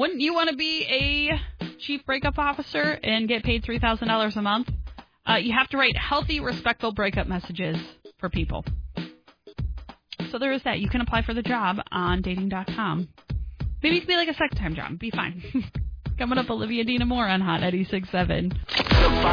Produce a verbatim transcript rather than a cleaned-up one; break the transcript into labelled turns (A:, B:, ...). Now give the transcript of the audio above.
A: Wouldn't you want to be a chief breakup officer and get paid three thousand dollars a month? Uh, you have to write healthy, respectful breakup messages for people. So there is that. You can apply for the job on dating dot com. Maybe it could be like a sex time job. Be fine. Coming up, Olivia Dina Moore on Hot ninety-six point seven.